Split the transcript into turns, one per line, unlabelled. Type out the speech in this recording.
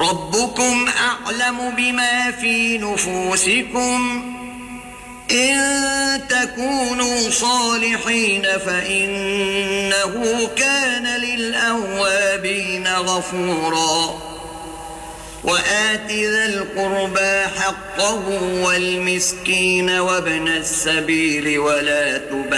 ربكم أعلم بما في نفوسكم إن تكونوا صالحين فإنه كان للأوابين غفورا وآت ذا القربى حقه والمسكين وابن السبيل ولا تبذر